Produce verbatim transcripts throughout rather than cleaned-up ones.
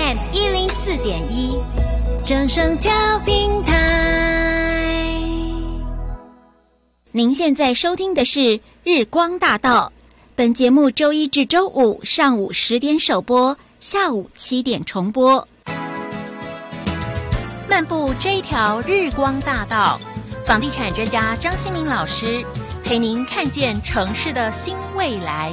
M 一零四点一，正声调频台。您现在收听的是日光大道，本节目周一至周五上午十点首播，下午七点重播。漫步这一条日光大道，房地产专家张新民老师陪您看见城市的新未来。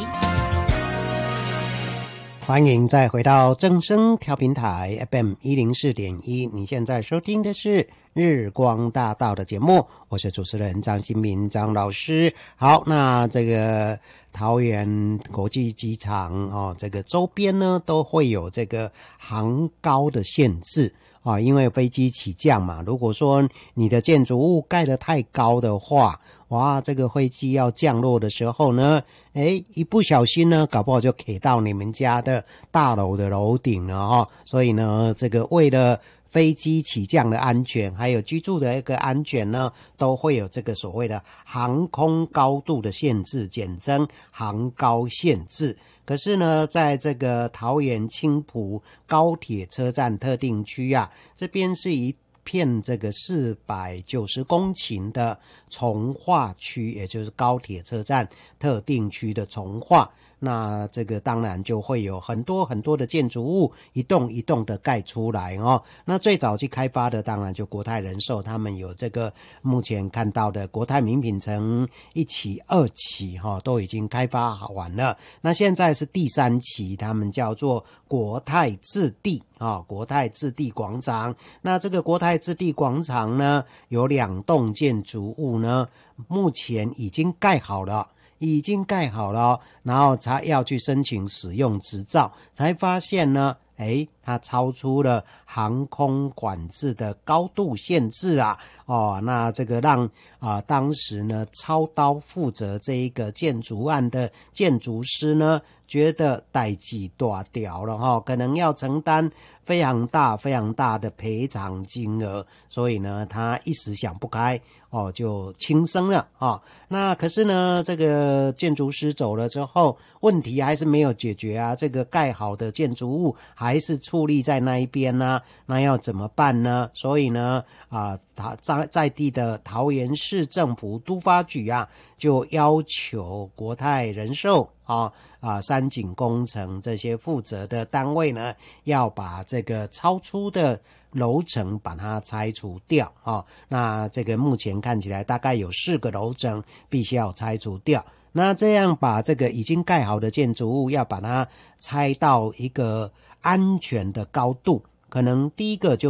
欢迎再回到正声调频台 F M 一零四点一，你现在收听的是日光大道的节目，我是主持人张新民张老师。好，那这个桃园国际机场哦，这个周边呢都会有这个航高的限制啊，因为飞机起降嘛，如果说你的建筑物盖得太高的话，哇，这个飞机要降落的时候呢，诶，一不小心呢，搞不好就 K 到你们家的大楼的楼顶了哈。所以呢，这个为了飞机起降的安全，还有居住的一个安全呢，都会有这个所谓的航空高度的限制，简称航高限制。可是呢，在这个桃园青埔高铁车站特定区啊，这边是一片这个四百九十公顷的重划区，也就是高铁车站特定区的重划。那这个当然就会有很多很多的建筑物一栋一栋的盖出来哦。那最早去开发的当然就国泰人寿，他们有这个目前看到的国泰名品城一期二期哈、哦、都已经开发完了。那现在是第三期，他们叫做国泰置地啊、哦，国泰置地广场。那这个国泰置地广场呢，有两栋建筑物呢，目前已经盖好了。已经盖好了，然后才要去申请使用执照，才发现呢，诶，它超出了航空管制的高度限制啊！哦，那这个让啊、呃、当时呢操刀负责这一个建筑案的建筑师呢，觉得代志大条了哈，可能要承担非常大非常大的赔偿金额，所以呢，他一时想不开哦，就轻生了啊。那可是呢，这个建筑师走了之后，问题还是没有解决啊。这个盖好的建筑物还是矗立在那一边呢、啊，那要怎么办呢？所以呢，啊，他在在地的桃园市政府都发局啊，就要求国泰人寿啊啊三井工程这些负责的单位呢，要把这个超出的楼层把它拆除掉啊。那这个目前看起来大概有四个楼层必须要拆除掉。那这样把这个已经盖好的建筑物要把它拆到一个安全的高度，可能第一个就